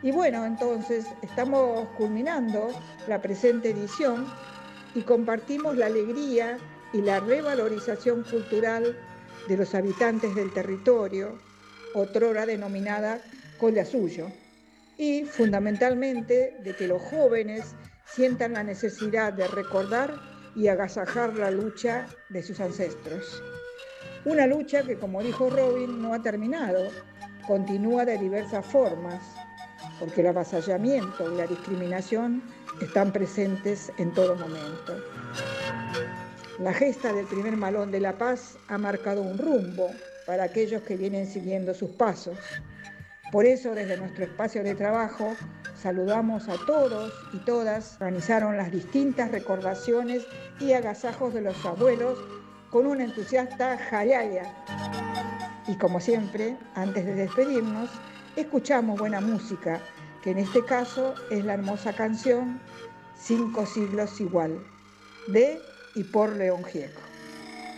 Y bueno, entonces estamos culminando la presente edición y compartimos la alegría y la revalorización cultural de los habitantes del territorio, otrora denominada Collasuyo, y fundamentalmente de que los jóvenes sientan la necesidad de recordar y agasajar la lucha de sus ancestros. Una lucha que, como dijo Robin, no ha terminado, continúa de diversas formas, porque el avasallamiento y la discriminación están presentes en todo momento. La gesta del primer Malón de la Paz ha marcado un rumbo para aquellos que vienen siguiendo sus pasos. Por eso, desde nuestro espacio de trabajo, saludamos a todos y todas. Organizaron las distintas recordaciones y agasajos de los abuelos con una entusiasta jayaya. Y como siempre, antes de despedirnos, escuchamos buena música, que en este caso es la hermosa canción 5 siglos igual, de y por León Gieco.